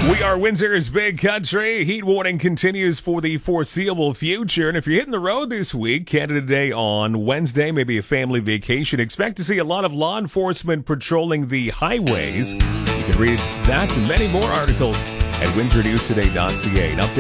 We are Windsor's Big Country. Heat warning continues for the foreseeable future. And if you're hitting the road this week, Canada Day on Wednesday, maybe a family vacation, expect to see a lot of law enforcement patrolling the highways. You can read that and many more articles at windsornewstoday.ca. An update